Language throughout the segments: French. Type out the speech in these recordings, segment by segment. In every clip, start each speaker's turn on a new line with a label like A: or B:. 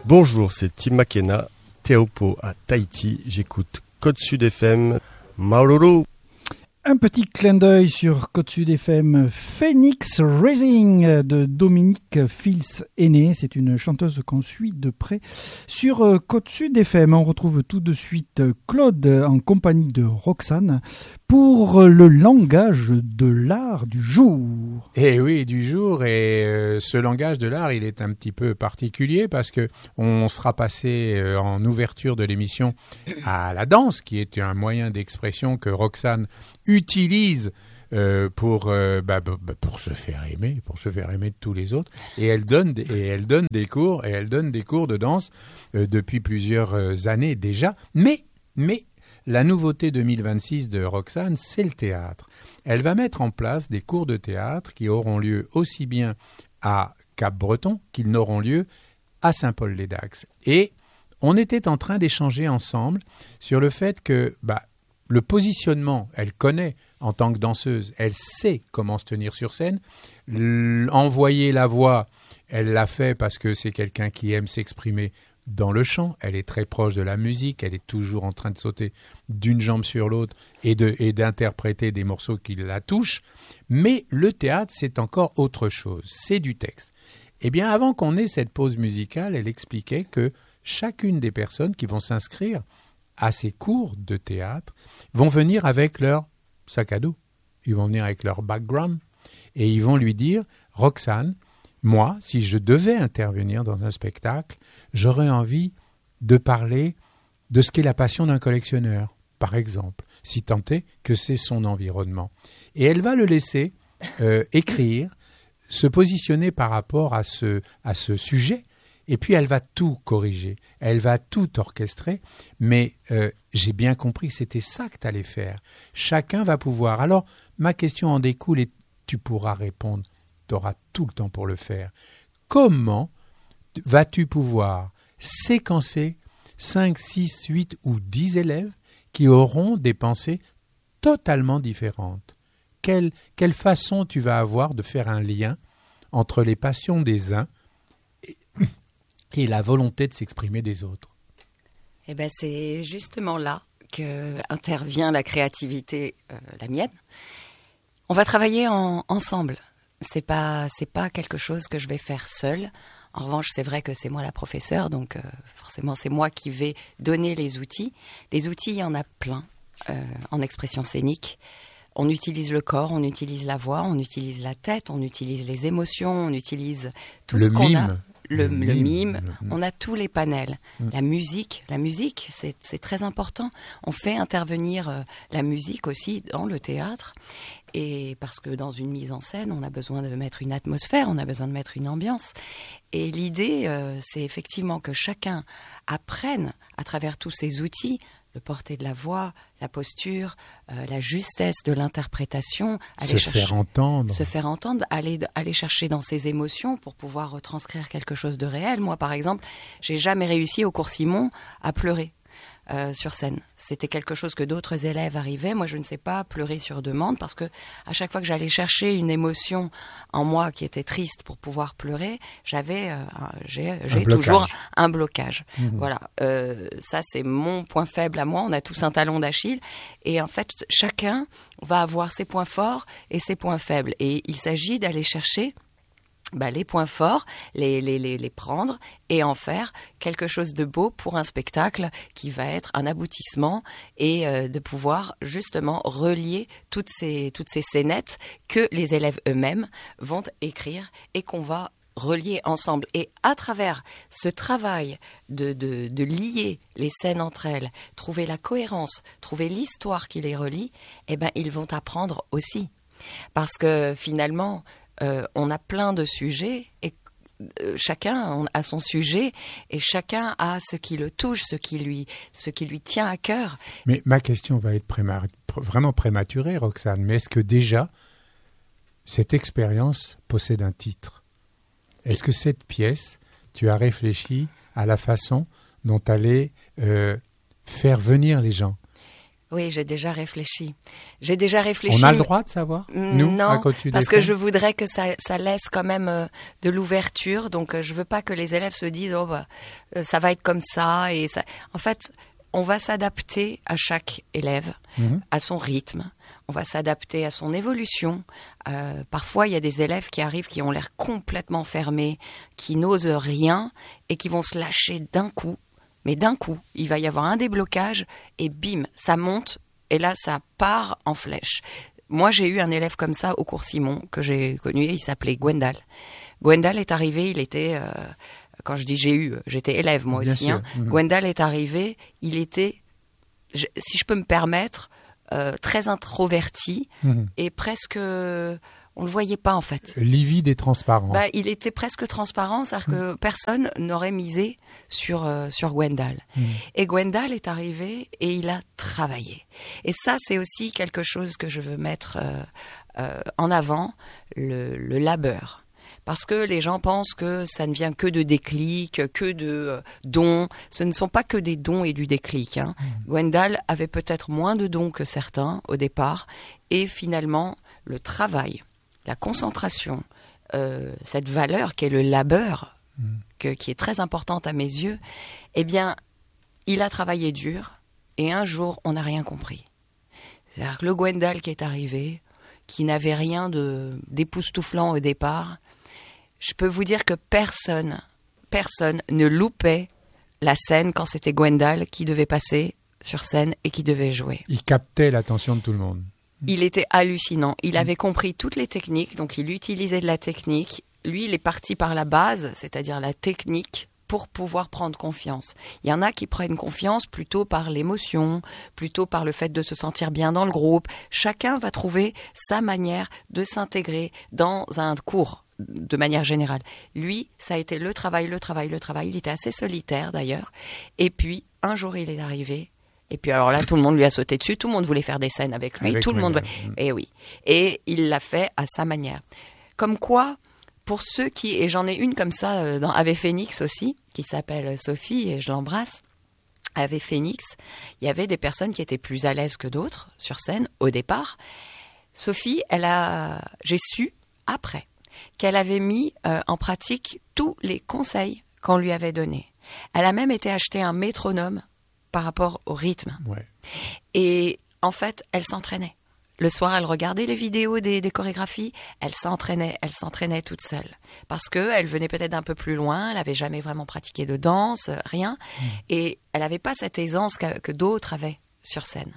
A: Bonjour, c'est Tim McKenna, Teopo à Tahiti. J'écoute Côte Sud FM. Maururu.
B: Un petit clin d'œil sur Côte Sud FM, Phoenix Rising de Dominique Fils Aîné. C'est une chanteuse qu'on suit de près sur Côte Sud FM. On retrouve tout de suite Claude en compagnie de Roxane pour le langage de l'art du jour.
C: Eh oui, du jour. Et ce langage de l'art, il est un petit peu particulier parce que on sera passé en ouverture de l'émission à la danse, qui est un moyen d'expression que Roxane utilise pour se faire aimer, de tous les autres, et elle donne des cours de danse depuis plusieurs années déjà. Mais la nouveauté 2026 de Roxane, c'est le théâtre. Elle va mettre en place des cours de théâtre qui auront lieu aussi bien à Cap-Breton qu'ils n'auront lieu à Saint-Paul-les-Dax. Et on était en train d'échanger ensemble sur le fait que le positionnement, elle connaît en tant que danseuse, elle sait comment se tenir sur scène. Envoyer la voix, elle l'a fait parce que c'est quelqu'un qui aime s'exprimer dans le chant. Elle est très proche de la musique, elle est toujours en train de sauter d'une jambe sur l'autre et d'interpréter des morceaux qui la touchent. Mais le théâtre, c'est encore autre chose, c'est du texte. Eh bien, avant qu'on ait cette pause musicale, elle expliquait que chacune des personnes qui vont s'inscrire à ces cours de théâtre vont venir avec leur sac à dos. Ils vont venir avec leur background et ils vont lui dire « Roxane, moi, si je devais intervenir dans un spectacle, j'aurais envie de parler de ce qu'est la passion d'un collectionneur, par exemple, si tant est que c'est son environnement. » Et elle va le laisser écrire, se positionner par rapport à ce sujet. Et puis, elle va tout corriger, elle va tout orchestrer, mais j'ai bien compris que c'était ça que tu allais faire. Chacun va pouvoir. Alors, ma question en découle et tu pourras répondre, tu auras tout le temps pour le faire. Comment vas-tu pouvoir séquencer 5, 6, 8 ou 10 élèves qui auront des pensées totalement différentes ? Quelle façon tu vas avoir de faire un lien entre les passions des uns et la volonté de s'exprimer des autres?
D: Eh ben, c'est justement là qu'intervient la créativité, la mienne. On va travailler ensemble. C'est pas quelque chose que je vais faire seule. En revanche, c'est vrai que c'est moi la professeure, donc forcément c'est moi qui vais donner les outils. Les outils, il y en a plein en expression scénique. On utilise le corps, on utilise la voix, on utilise la tête, on utilise les émotions, on utilise tout ce qu'on a. Le mime, on a tous les panels. La musique, c'est très important. On fait intervenir la musique aussi dans le théâtre. Et parce que dans une mise en scène, on a besoin de mettre une atmosphère, on a besoin de mettre une ambiance. Et l'idée, c'est effectivement que chacun apprenne à travers tous ces outils le porté de la voix, la posture, la justesse de l'interprétation,
C: se faire entendre,
D: aller chercher dans ses émotions pour pouvoir retranscrire quelque chose de réel. Moi, par exemple, j'ai jamais réussi au cours Simon à pleurer sur scène. C'était quelque chose que d'autres élèves arrivaient. Moi, je ne sais pas pleurer sur demande parce que à chaque fois que j'allais chercher une émotion en moi qui était triste pour pouvoir pleurer, j'ai toujours un blocage. Voilà. Ça, c'est mon point faible à moi. On a tous un talon d'Achille. Et en fait, chacun va avoir ses points forts et ses points faibles. Et il s'agit d'aller chercher les points forts, les prendre et en faire quelque chose de beau pour un spectacle qui va être un aboutissement et de pouvoir justement relier toutes ces scénettes que les élèves eux-mêmes vont écrire et qu'on va relier ensemble. Et à travers ce travail de lier les scènes entre elles, trouver la cohérence, trouver l'histoire qui les relie, ils vont apprendre aussi. Parce que finalement, on a plein de sujets et chacun a son sujet et chacun a ce qui le touche, ce qui lui tient à cœur.
C: Mais ma question va être vraiment prématurée, Roxane. Mais est-ce que déjà, cette expérience possède un titre ? Est-ce que cette pièce, tu as réfléchi à la façon dont tu allais faire venir les gens ?
D: Oui, j'ai déjà réfléchi.
C: On a le droit de savoir, nous,
D: non,
C: à Côte-du-Des
D: parce que je voudrais que ça laisse quand même de l'ouverture. Donc, je veux pas que les élèves se disent ça va être comme ça et ça. En fait, on va s'adapter à chaque élève, à son rythme. On va s'adapter à son évolution. Parfois, il y a des élèves qui arrivent qui ont l'air complètement fermés, qui n'osent rien et qui vont se lâcher d'un coup. Mais d'un coup, il va y avoir un déblocage et bim, ça monte et là, ça part en flèche. Moi, j'ai eu un élève comme ça au cours Simon que j'ai connu, il s'appelait Gwendal. Gwendal est arrivé, il était, quand je dis j'étais élève moi
C: Bien
D: aussi.
C: sûr.
D: Gwendal est arrivé, il était, si je peux me permettre, très introverti et presque... On le voyait pas en fait.
C: Livide et transparent.
D: Il était presque transparent, c'est-à-dire que personne n'aurait misé sur Gwendal. Et Gwendal est arrivé et il a travaillé. Et ça, c'est aussi quelque chose que je veux mettre en avant, le labeur. Parce que les gens pensent que ça ne vient que de déclic, que de dons. Ce ne sont pas que des dons et du déclic. Gwendal avait peut-être moins de dons que certains au départ. Et finalement, le travail, la concentration, cette valeur qui est le labeur, qui est très importante à mes yeux, eh bien, il a travaillé dur et un jour, on n'a rien compris. C'est-à-dire que le Gwendal qui est arrivé, qui n'avait rien d'époustouflant au départ, je peux vous dire que personne ne loupait la scène quand c'était Gwendal qui devait passer sur scène et qui devait jouer.
C: Il captait l'attention de tout le monde.
D: Il était hallucinant. Il avait compris toutes les techniques, donc il utilisait de la technique. Lui, il est parti par la base, c'est-à-dire la technique, pour pouvoir prendre confiance. Il y en a qui prennent confiance plutôt par l'émotion, plutôt par le fait de se sentir bien dans le groupe. Chacun va trouver sa manière de s'intégrer dans un cours, de manière générale. Lui, ça a été le travail. Il était assez solitaire d'ailleurs. Et puis, un jour, il est arrivé. Et puis alors là, tout le monde lui a sauté dessus, tout le monde voulait faire des scènes avec lui, tout le monde. Et oui. Et il l'a fait à sa manière. Comme quoi, pour ceux qui, et j'en ai une comme ça dans Ave Phoenix aussi, qui s'appelle Sophie et je l'embrasse. Ave Phoenix, il y avait des personnes qui étaient plus à l'aise que d'autres sur scène au départ. Sophie, j'ai su après qu'elle avait mis en pratique tous les conseils qu'on lui avait donnés. Elle a même été acheter un métronome par rapport au rythme.
C: Ouais.
D: Et en fait, elle s'entraînait. Le soir, elle regardait les vidéos des chorégraphies, elle s'entraînait toute seule. Parce qu'elle venait peut-être d'un peu plus loin, elle n'avait jamais vraiment pratiqué de danse, rien. Et elle n'avait pas cette aisance que d'autres avaient sur scène.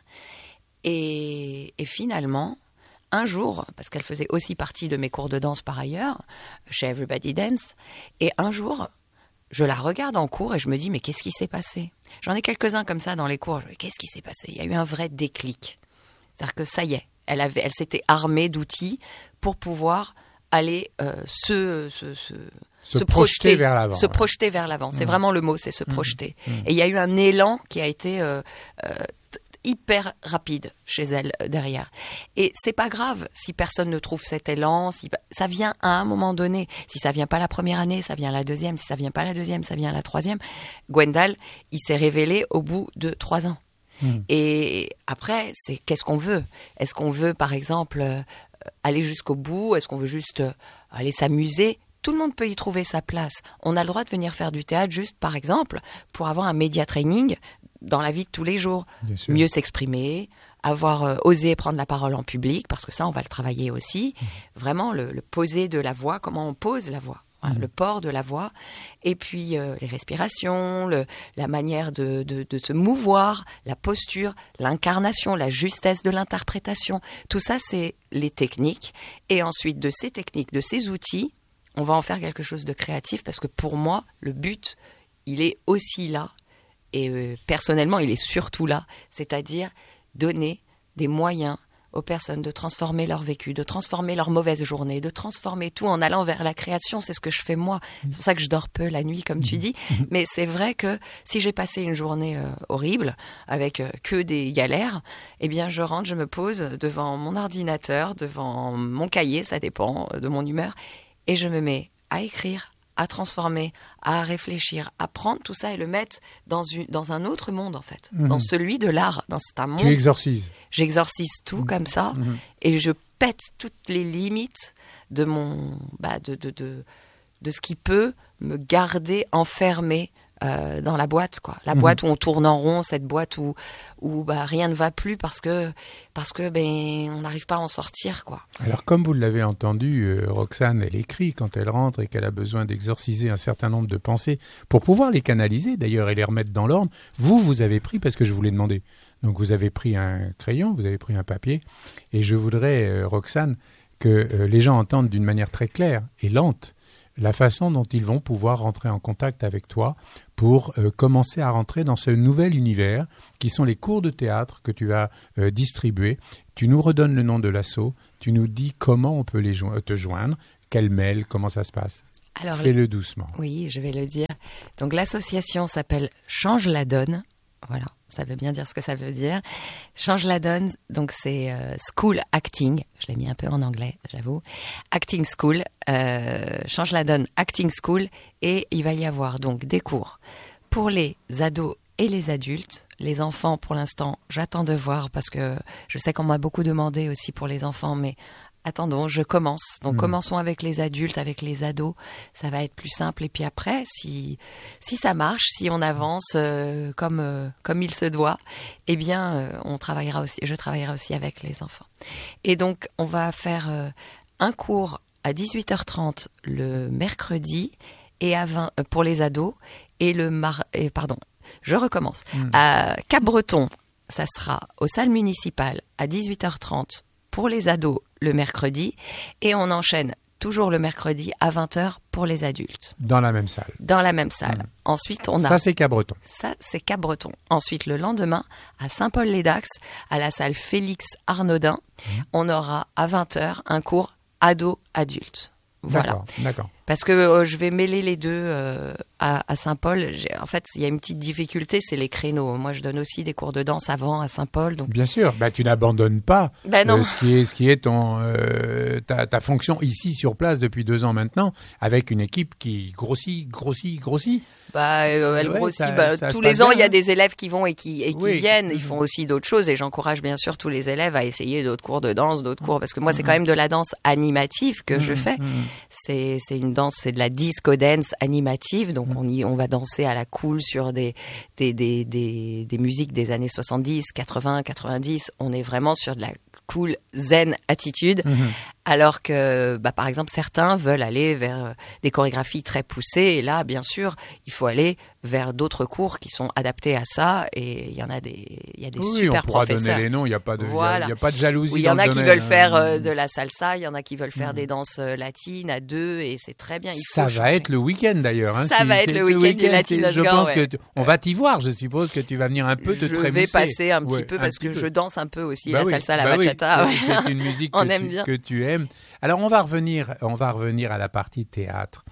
D: Et finalement, un jour, parce qu'elle faisait aussi partie de mes cours de danse par ailleurs, chez Everybody Dance, et un jour, je la regarde en cours et je me dis, mais qu'est-ce qui s'est passé ? J'en ai quelques-uns comme ça dans les cours. Je me dis, qu'est-ce qui s'est passé ? Il y a eu un vrai déclic. C'est-à-dire que ça y est, elle s'était armée d'outils pour pouvoir aller se
C: projeter vers l'avant.
D: Se projeter vers l'avant. C'est vraiment le mot, c'est se projeter. Et il y a eu un élan qui a été hyper rapide chez elle derrière. Et c'est pas grave si personne ne trouve cet élan, ça vient à un moment donné. Si ça vient pas la première année, ça vient la deuxième. Si ça vient pas la deuxième, ça vient la troisième. Gwendal, il s'est révélé au bout de 3 ans. Et après, c'est qu'est-ce qu'on veut ? Est-ce qu'on veut, par exemple, aller jusqu'au bout ? Est-ce qu'on veut juste aller s'amuser ? Tout le monde peut y trouver sa place. On a le droit de venir faire du théâtre juste, par exemple, pour avoir un média training dans la vie de tous les jours. Mieux s'exprimer, avoir osé prendre la parole en public, parce que ça, on va le travailler aussi. Vraiment, le poser de la voix, comment on pose la voix. Voilà, le port de la voix, et puis les respirations, la manière de se mouvoir, la posture, l'incarnation, la justesse de l'interprétation. Tout ça, c'est les techniques. Et ensuite, de ces techniques, de ces outils, on va en faire quelque chose de créatif, parce que pour moi, le but, il est aussi là, et personnellement, il est surtout là, c'est-à-dire donner des moyens aux personnes de transformer leur vécu, de transformer leur mauvaise journée, de transformer tout en allant vers la création. C'est ce que je fais moi. C'est pour ça que je dors peu la nuit, comme tu dis. Mais c'est vrai que si j'ai passé une journée horrible, avec que des galères, eh bien je rentre, je me pose devant mon ordinateur, devant mon cahier, ça dépend de mon humeur, et je me mets à écrire, à transformer, à réfléchir, à prendre tout ça et le mettre dans un autre monde, en fait. Dans celui de l'art. C'est un monde.
C: Tu exorcises.
D: J'exorcise tout comme ça et je pète toutes les limites de mon, de ce qui peut me garder enfermé dans la boîte, quoi. La boîte où on tourne en rond, cette boîte où rien ne va plus parce que on n'arrive pas à en sortir, quoi.
C: Alors, comme vous l'avez entendu, Roxane, elle écrit quand elle rentre et qu'elle a besoin d'exorciser un certain nombre de pensées pour pouvoir les canaliser, d'ailleurs, et les remettre dans l'ordre. Vous avez pris, parce que je vous l'ai demandé, donc vous avez pris un crayon, vous avez pris un papier, et je voudrais, Roxane, que les gens entendent d'une manière très claire et lente la façon dont ils vont pouvoir rentrer en contact avec toi pour commencer à rentrer dans ce nouvel univers qui sont les cours de théâtre que tu vas distribuer. Tu nous redonnes le nom de l'asso, tu nous dis comment on peut te joindre, quel mail, comment ça se passe. Alors, fais-le doucement.
D: Oui, je vais le dire. Donc l'association s'appelle Change la Donne. Voilà, ça veut bien dire ce que ça veut dire. Change la donne, donc c'est School Acting. Je l'ai mis un peu en anglais, j'avoue. Acting School, Change la donne Acting School. Et il va y avoir donc des cours pour les ados et les adultes. Les enfants, pour l'instant, j'attends de voir parce que je sais qu'on m'a beaucoup demandé aussi pour les enfants, mais attendons, je commence. Donc commençons avec les adultes, avec les ados. Ça va être plus simple. Et puis après, si ça marche, si on avance comme il se doit, eh bien, je travaillerai aussi avec les enfants. Et donc, on va faire un cours à 18h30 le mercredi et pour les ados et je recommence. À Cap-Breton, ça sera aux salles municipales à 18h30 pour les ados le mercredi, et on enchaîne toujours le mercredi à 20h pour les adultes.
C: Dans la même salle.
D: Dans la même salle. Ensuite, on a...
C: Ça, c'est Cap-Breton.
D: Ça, c'est Cap-Breton. Ensuite, le lendemain, à Saint-Paul-les-Dax, à la salle Félix Arnaudin, on aura à 20h un cours ado-adulte. Voilà.
C: D'accord.
D: Parce que je vais mêler les deux à Saint-Paul. En fait, il y a une petite difficulté, c'est les créneaux. Moi, je donne aussi des cours de danse avant à Saint-Paul. Donc...
C: Bien sûr, tu n'abandonnes pas ce qui est ta fonction ici sur place depuis 2 ans maintenant, avec une équipe qui grossit.
D: Elle grossit. Tous les ans, il y a des élèves qui vont et qui viennent. Ils font aussi d'autres choses et j'encourage bien sûr tous les élèves à essayer d'autres cours de danse, d'autres cours. Parce que moi, c'est quand même de la danse animative que je fais. C'est une danse, c'est de la disco dance animative. Donc, on va danser à la cool sur des musiques des années 70, 80, 90. On est vraiment sur de la cool zen attitude. Alors que, par exemple, certains veulent aller vers des chorégraphies très poussées. Et là, bien sûr, il faut aller vers d'autres cours qui sont adaptés à ça. Et il y a des super professeurs. On pourra donner
C: les noms, il n'y a pas de jalousie.
D: Il y en a qui veulent faire de la salsa, il y en a qui veulent faire des danses latines à 2, et c'est très bien.
C: Ça va être le week-end d'ailleurs.
D: Ça va être le week-end du Latinos
C: Je pense qu'on va t'y voir. Je suppose que tu vas venir un peu te trémousser.
D: Je vais passer un petit peu parce que je danse un peu aussi la salsa, la bachata.
C: C'est une musique que tu aimes. Alors, on va revenir à la partie théâtre.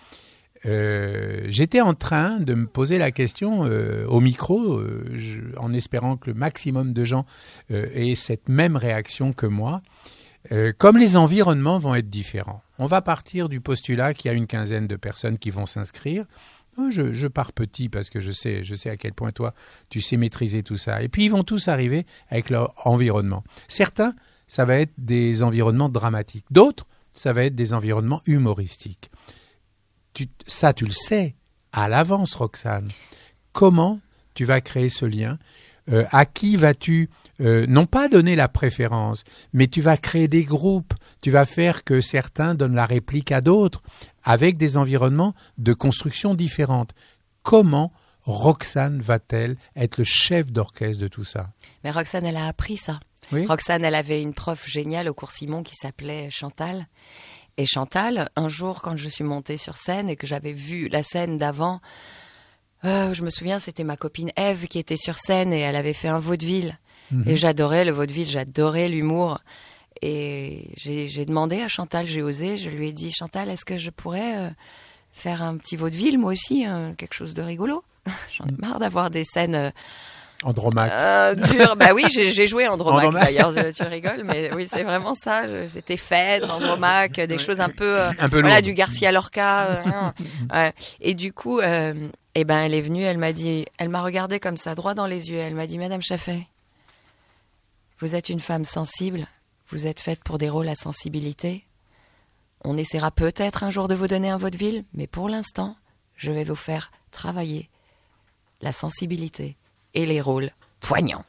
C: J'étais en train de me poser la question au micro, en espérant que le maximum de gens aient cette même réaction que moi. Comme les environnements vont être différents, on va partir du postulat qu'il y a une 15aine de personnes qui vont s'inscrire. Je pars petit parce que je sais à quel point toi, tu sais maîtriser tout ça. Et puis, ils vont tous arriver avec leur environnement. Certains, ça va être des environnements dramatiques. D'autres, ça va être des environnements humoristiques. Tu le sais à l'avance, Roxane. Comment tu vas créer ce lien ? À qui vas-tu, non pas donner la préférence, mais tu vas créer des groupes. Tu vas faire que certains donnent la réplique à d'autres, avec des environnements de construction différentes. Comment Roxane va-t-elle être le chef d'orchestre de tout ça ?
D: Mais Roxane, elle a appris ça. Oui. Roxane, elle avait une prof géniale au cours Simon qui s'appelait Chantal. Et Chantal, un jour, quand je suis montée sur scène et que j'avais vu la scène d'avant, je me souviens, c'était ma copine Ève qui était sur scène et elle avait fait un vaudeville. Et j'adorais le vaudeville, j'adorais l'humour. Et j'ai demandé à Chantal, j'ai osé, je lui ai dit « Chantal, est-ce que je pourrais faire un petit vaudeville, moi aussi, quelque chose de rigolo ?» J'en ai marre d'avoir des scènes
C: Andromaque.
D: Dur. Bah oui, j'ai joué Andromaque d'ailleurs. Tu rigoles, mais oui, c'est vraiment ça. C'était Phèdre, Andromaque, des choses un peu voilà, du Garcia Lorca. Ouais. Et du coup, elle est venue, elle m'a regardé comme ça, droit dans les yeux. Elle m'a dit, Madame Chaffey, vous êtes une femme sensible. Vous êtes faite pour des rôles à sensibilité. On essaiera peut-être un jour de vous donner un vaudeville, mais pour l'instant, je vais vous faire travailler la sensibilité et les rôles poignants.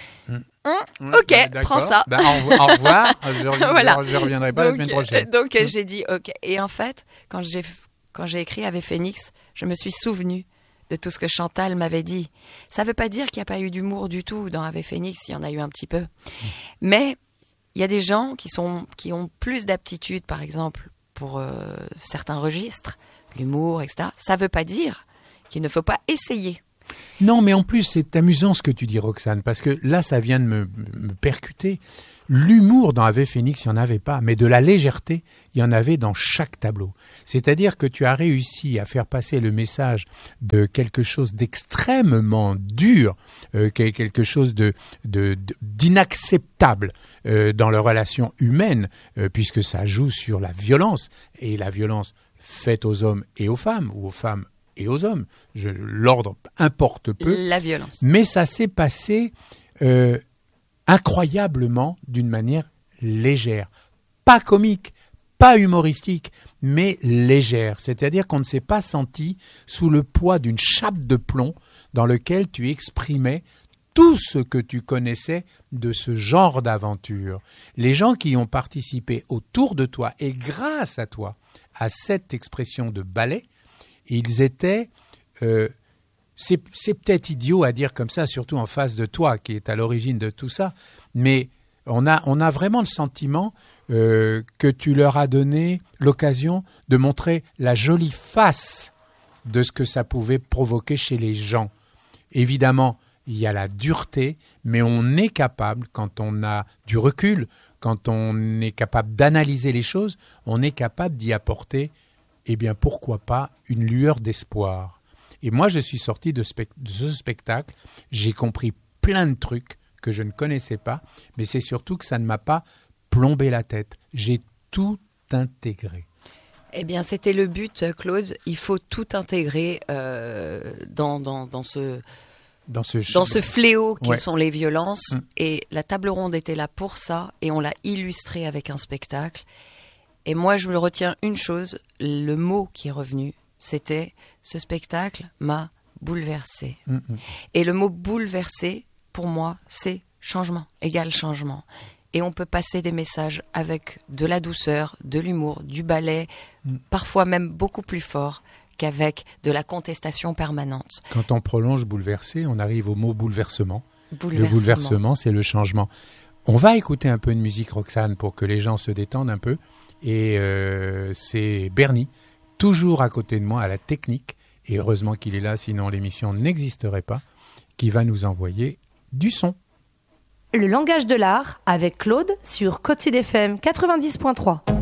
D: Ok, prends ça.
C: Au revoir.
D: Voilà.
C: Je reviendrai pas la semaine prochaine.
D: Donc j'ai dit ok. Et en fait, quand j'ai écrit Ave Phoenix, je me suis souvenu de tout ce que Chantal m'avait dit. Ça ne veut pas dire qu'il n'y a pas eu d'humour du tout dans Ave Phoenix. Il y en a eu un petit peu. Mais il y a des gens qui ont plus d'aptitude, par exemple, pour certains registres, l'humour, etc. Ça ne veut pas dire qu'il ne faut pas essayer.
C: Non, mais en plus, c'est amusant ce que tu dis, Roxane, parce que là, ça vient de me percuter. L'humour dans Ave Phoenix, il n'y en avait pas, mais de la légèreté, il y en avait dans chaque tableau. C'est-à-dire que tu as réussi à faire passer le message de quelque chose d'extrêmement dur, quelque chose d'inacceptable dans les relations humaines, puisque ça joue sur la violence, et la violence faite aux hommes et aux femmes, ou aux femmes et aux hommes. L'ordre importe peu.
D: La violence.
C: Mais ça s'est passé incroyablement d'une manière légère. Pas comique, pas humoristique, mais légère. C'est-à-dire qu'on ne s'est pas senti sous le poids d'une chape de plomb dans lequel tu exprimais tout ce que tu connaissais de ce genre d'aventure. Les gens qui ont participé autour de toi et grâce à toi à cette expression de ballet, ils étaient, c'est peut-être idiot à dire comme ça, surtout en face de toi qui est à l'origine de tout ça, mais on a vraiment le sentiment que tu leur as donné l'occasion de montrer la jolie face de ce que ça pouvait provoquer chez les gens. Évidemment, il y a la dureté, mais on est capable, quand on a du recul, quand on est capable d'analyser les choses, on est capable d'y apporter, eh bien, pourquoi pas, une lueur d'espoir. Et moi, je suis sorti de ce spectacle, j'ai compris plein de trucs que je ne connaissais pas, mais c'est surtout que ça ne m'a pas plombé la tête. J'ai tout intégré.
D: Eh bien, c'était le but, Claude. Il faut tout intégrer dans ce fléau qui sont les violences. Et la table ronde était là pour ça, et on l'a illustré avec un spectacle. Et moi, je me retiens une chose, le mot qui est revenu, c'était « ce spectacle m'a bouleversé ». Et le mot « bouleversé », pour moi, c'est changement, égal changement. Et on peut passer des messages avec de la douceur, de l'humour, du ballet, parfois même beaucoup plus fort qu'avec de la contestation permanente.
C: Quand on prolonge bouleversé, on arrive au mot bouleversement. Le bouleversement, c'est le changement. On va écouter un peu de musique, Roxane, pour que les gens se détendent un peu. Et c'est Bernie, toujours à côté de moi à la technique, et heureusement qu'il est là, sinon l'émission n'existerait pas, qui va nous envoyer du son.
E: Le langage de l'art avec Claude sur Côte Sud FM 90.3.